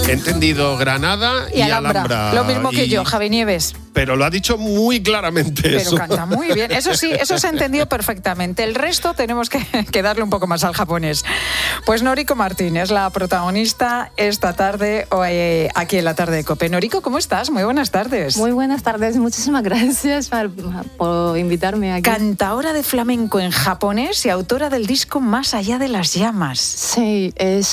He entendido Granada y Alhambra. Lo mismo que yo, Javi Nieves. Pero lo ha dicho muy claramente. Pero eso. canta muy bien. Eso sí, eso se ha entendido perfectamente. El resto tenemos que darle un poco más al japonés. Pues Noriko Martín es la protagonista esta tarde aquí en la tarde de COPE. Noriko, ¿cómo estás? Muy buenas tardes. Muy buenas tardes. Muchísimas gracias por invitarme aquí. Cantaora de flamenco en japonés y autora del disco Más allá de las llamas. Sí,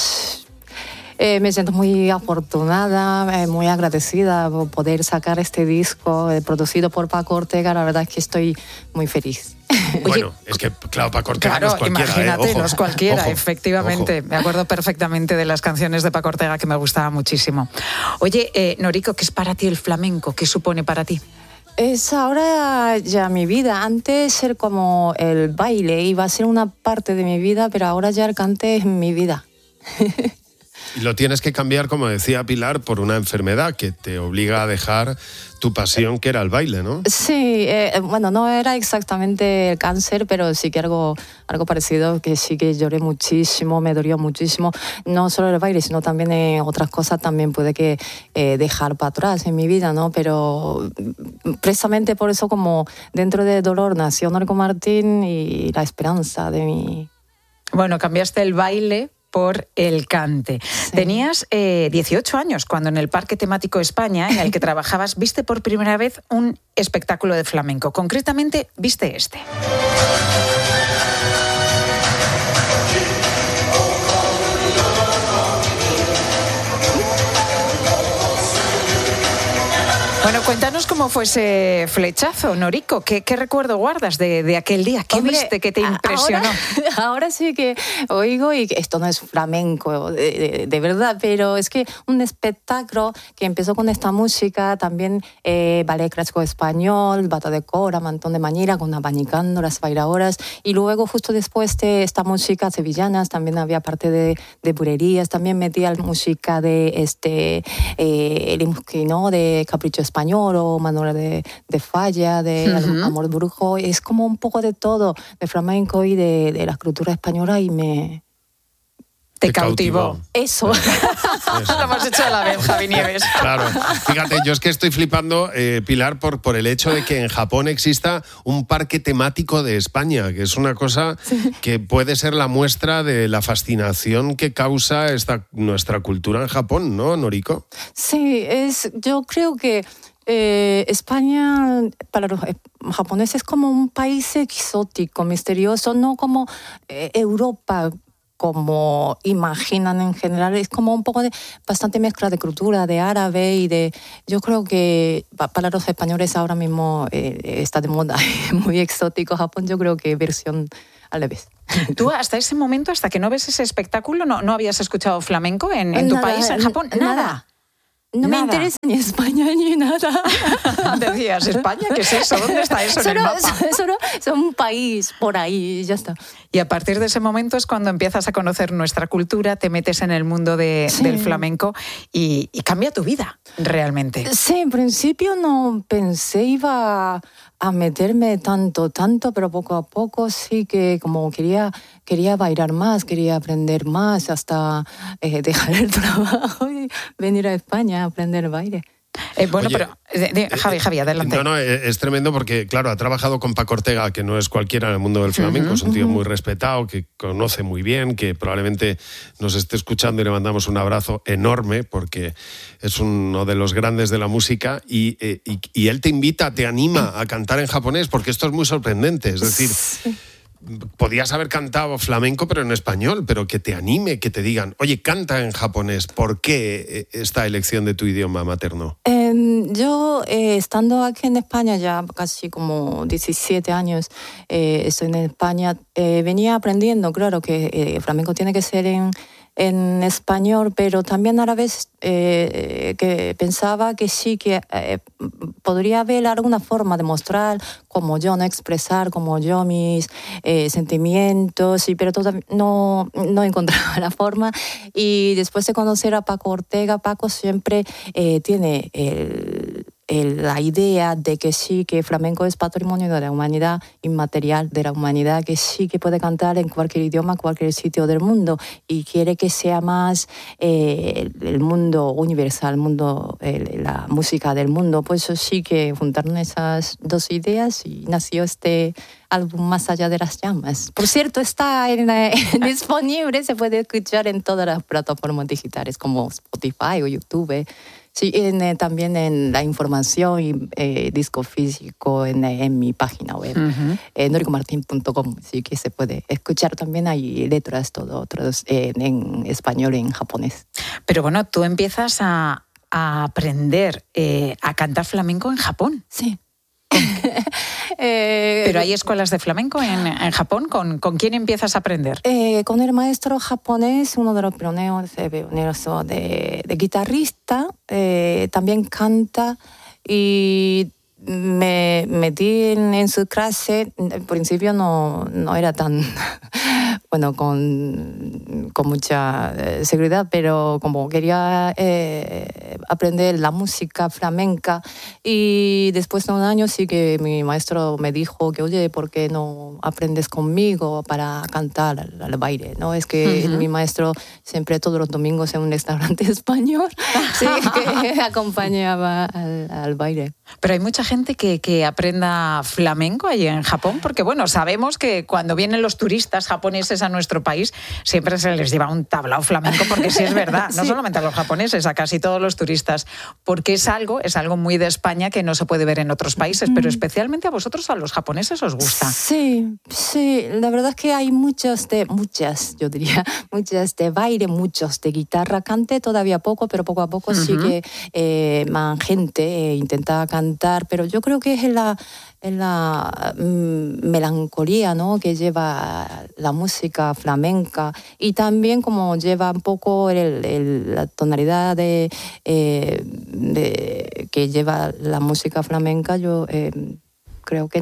me siento muy afortunada, muy agradecida por poder sacar este disco producido por Paco Ortega. La verdad es que estoy muy feliz. Bueno, es que claro, Paco Ortega no es cualquiera. Imagínate, Ojo, no es cualquiera, ojo, efectivamente. ojo. Me acuerdo perfectamente de las canciones de Paco Ortega que me gustaba muchísimo. Oye, Noriko, ¿qué es para ti el flamenco? ¿Qué supone para ti? Es ahora ya mi vida. Antes ser como el baile iba a ser una parte de mi vida, pero ahora ya el cante es mi vida. Y lo tienes que cambiar, como decía Pilar, por una enfermedad que te obliga a dejar tu pasión, que era el baile, ¿no? Sí, bueno, no era exactamente el cáncer, pero sí que algo parecido, que sí que lloré muchísimo, me dolió muchísimo. No solo el baile, sino también otras cosas también pude que dejar para atrás en mi vida, ¿no? Pero precisamente por eso, como dentro del dolor nació Noriko Martín y la esperanza de mi... Bueno, cambiaste el baile por el cante. Sí. Tenías 18 años cuando en el Parque Temático España, en el que trabajabas, viste por primera vez un espectáculo de flamenco. Concretamente, viste este. Bueno, cuéntanos cómo fue ese flechazo, Noriko. ¿Qué recuerdo guardas de aquel día? ¿Qué viste que te impresionó? Ahora sí que oigo, y esto no es flamenco de verdad, pero es que un espectáculo que empezó con esta música, también ballet clásico español, bata de cora, mantón de manera, con abanicando las bailadoras, y luego justo después de esta música sevillanas, también había parte de bulerías, también metía música de el Musquino, de Capricho Español, o Manuela de Falla, de Amor Brujo. Es como un poco de todo, de flamenco y de la cultura española, y me... Te cautivó. Eso. Lo hemos hecho a la vez, Javi Nieves. Claro. Fíjate, yo es que estoy flipando, Pilar, por el hecho de que en Japón exista un parque temático de España, que es una cosa que puede ser la muestra de la fascinación que causa nuestra cultura en Japón, ¿no, Noriko? Sí, yo creo que España para los japoneses es como un país exótico, misterioso, no como Europa, como imaginan en general. Es como un poco de bastante mezcla de cultura, de árabe y de... Yo creo que para los españoles ahora mismo está de moda, muy exótico Japón. Yo creo que versión al revés. ¿Tú hasta ese momento, hasta que no ves ese espectáculo, no habías escuchado flamenco en tu país, en Japón? ¿Nada? No me interesa ni España ni nada. Decías, ¿España? ¿Qué es eso? ¿Dónde está eso en el mapa? Solo es un país por ahí y ya está. Y a partir de ese momento es cuando empiezas a conocer nuestra cultura, te metes en el mundo del flamenco y cambia tu vida, realmente. Sí, en principio no pensé iba a meterme tanto, pero poco a poco sí que como quería bailar más, quería aprender más, hasta dejar el trabajo y venir a España a aprender baile. Bueno, oye, pero Javi, adelante. No, es tremendo porque, claro, ha trabajado con Paco Ortega, que no es cualquiera en el mundo del flamenco, es un tío muy respetado, que conoce muy bien, que probablemente nos esté escuchando y le mandamos un abrazo enorme porque es uno de los grandes de la música y él te invita, te anima a cantar en japonés, porque esto es muy sorprendente, es decir... Podías haber cantado flamenco pero en español, pero que te anime, que te digan, oye, canta en japonés. ¿Por qué esta elección de tu idioma materno? Yo, estando aquí en España ya casi como 17 años, estoy en España, venía aprendiendo, claro, que el flamenco tiene que ser en español, pero también a la vez que pensaba que sí, que podría haber alguna forma de mostrar como yo, no expresar como yo mis sentimientos, pero no encontraba la forma. Y después de conocer a Paco Ortega, Paco siempre tiene la idea de que sí, que flamenco es patrimonio de la humanidad, inmaterial de la humanidad, que sí que puede cantar en cualquier idioma, cualquier sitio del mundo, y quiere que sea más el mundo universal, la música del mundo. Pues eso sí que juntaron esas dos ideas y nació este álbum Más allá de las llamas. Por cierto, está disponible, se puede escuchar en todas las plataformas digitales como Spotify o YouTube. Sí, también en la información y disco físico en mi página web, noricomartin.com. Así que se puede escuchar también, hay letras todos en español y en japonés. Pero bueno, tú empiezas a aprender a cantar flamenco en Japón. Sí. Pero hay escuelas de flamenco en Japón. ¿Con quién empiezas a aprender? Con el maestro japonés, uno de los pioneros de guitarrista, también canta, y me metí en su clase. Al principio no era tan bueno, con mucha seguridad, pero como quería aprender la música flamenca, y después de un año sí que mi maestro me dijo que, oye, ¿por qué no aprendes conmigo para cantar al baile? ¿No? Es que mi maestro siempre todos los domingos en un restaurante español sí, que acompañaba al baile. Pero hay mucha gente que aprenda flamenco allí en Japón, porque bueno, sabemos que cuando vienen los turistas japoneses a nuestro país siempre se les lleva un tablao flamenco, porque sí es verdad, no solamente a los japoneses, a casi todos los turistas, porque es algo muy de España que no se puede ver en otros países, pero especialmente a vosotros, a los japoneses, os gusta. Sí, la verdad es que hay muchas de baile, muchos de guitarra, cante todavía poco, pero poco a poco sí que más gente intenta cantar, pero yo creo que es la melancolía, ¿no?, que lleva la música flamenca, y también como lleva un poco la tonalidad de que lleva la música flamenca. Yo creo que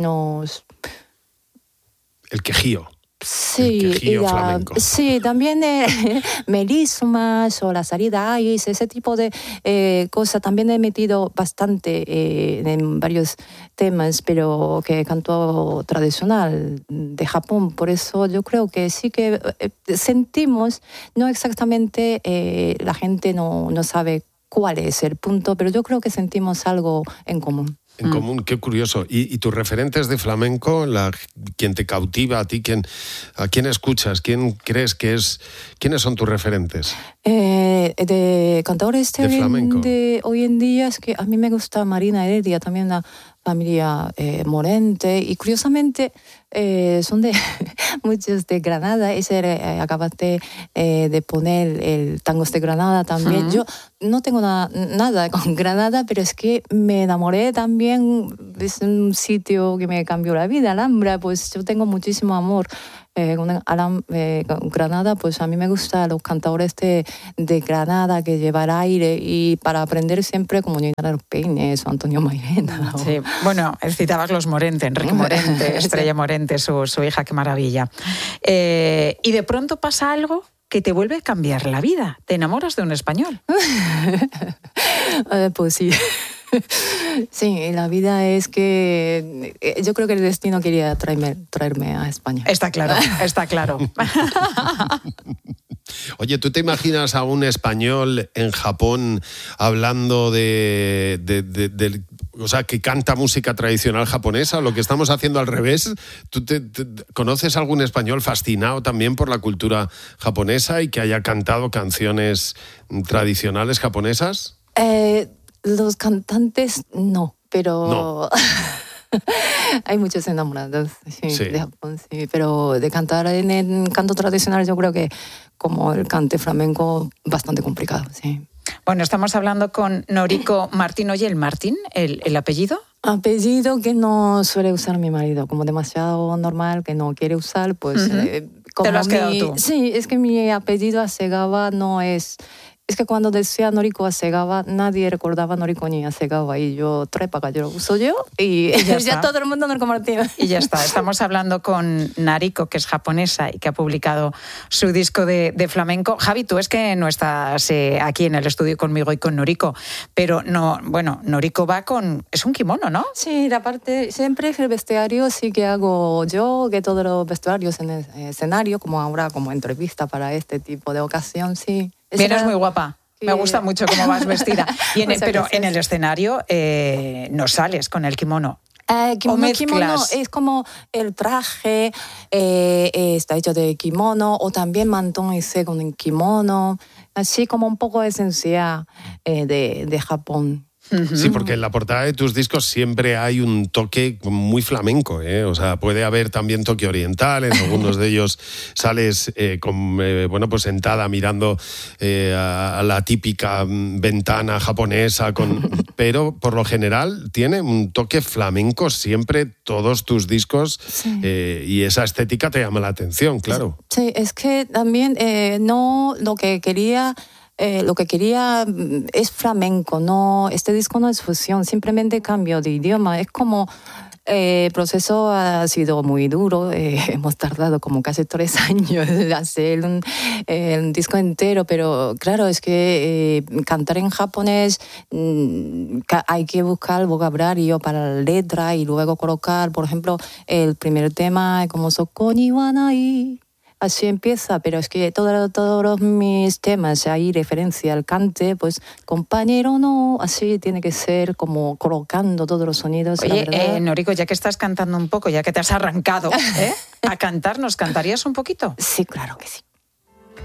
el quejío. Sí, el quejío flamenco. Sí, también melismas o la salida ice, ese tipo de cosas. También he metido bastante en varios temas, pero que canto tradicional de Japón. Por eso yo creo que sí que sentimos, no exactamente, la gente no sabe cuál es el punto, pero yo creo que sentimos algo en común. En común, qué curioso. ¿Y tus referentes de flamenco, quien te cautiva a ti, a quién escuchas, quién crees que es, quiénes son tus referentes? De cantadores de flamenco. De hoy en día, es que a mí me gusta Marina Heredia, también la familia Morente, y curiosamente son de muchos de Granada. Acabaste de poner el Tangos de Granada también. Yo no tengo nada con Granada, pero es que me enamoré también. Es un sitio que me cambió la vida, Alhambra. Pues yo tengo muchísimo amor con Granada. Pues a mí me gustan los cantadores de Granada, que llevan aire, y para aprender siempre como Nina Peines o Antonio Mairena. Sí. Bueno, citabas los Morente, Enrique Morente, Estrella Morente, su hija, qué maravilla. Y de pronto pasa algo que te vuelve a cambiar la vida. ¿Te enamoras de un español? Pues sí. Sí, la vida es que yo creo que el destino quería traerme a España. Está claro, está claro. Oye, ¿tú te imaginas a un español en Japón hablando o sea, que canta música tradicional japonesa? Lo que estamos haciendo al revés. ¿Tú conoces algún español fascinado también por la cultura japonesa y que haya cantado canciones tradicionales japonesas? Los cantantes no, pero no. Hay muchos enamorados de Japón, sí, pero de cantar en canto tradicional yo creo que, como el cante flamenco, bastante complicado, sí. Bueno, estamos hablando con Noriko Martín. Oye, ¿el Martín, el apellido? Apellido que no suele usar mi marido, como demasiado normal, que no quiere usar, pues... ¿Te lo has quedado tú? Sí, es que mi apellido Hasegawa no es Es que cuando decía Noriko Hasegawa, nadie recordaba Noriko ni Hasegawa y yo, trepa, yo lo uso yo y ya todo el mundo Noriko Martínez. Y ya está. Estamos hablando con Nariko, que es japonesa y que ha publicado su disco de flamenco. Javi, tú es que no estás aquí en el estudio conmigo y con Noriko, pero no, bueno, Noriko va con... es un kimono, ¿no? Sí, la parte, siempre el vestuario sí que hago yo, que todos los vestuarios en el escenario, como ahora, como entrevista para este tipo de ocasión, sí. Vienes muy guapa. Me gusta mucho cómo vas vestida. Pero en el escenario no sales con el kimono. Kimono es como el traje, está hecho de kimono, o también mantón y con el kimono, así como un poco esencial de Japón. Sí, porque en la portada de tus discos siempre hay un toque muy flamenco, ¿eh? O sea, puede haber también toque oriental, en algunos de ellos sales pues sentada mirando a la típica ventana japonesa, pero por lo general tiene un toque flamenco siempre todos tus discos, sí. Y esa estética te llama la atención, claro. Sí, es que también lo que quería es flamenco, no, este disco no es fusión, simplemente cambio de idioma. Es como el proceso ha sido muy duro, hemos tardado como casi 3 años en hacer un disco entero, pero claro, es que cantar en japonés hay que buscar vocabulario para la letra y luego colocar, por ejemplo, el primer tema como Soko ni wa nai. Así empieza, pero es que todos mis temas hay referencia al cante, pues compañero no, así tiene que ser como colocando todos los sonidos. Oye, Noriko, ya que estás cantando un poco, ya que te has arrancado a cantar, ¿nos cantarías un poquito? Sí, claro que sí.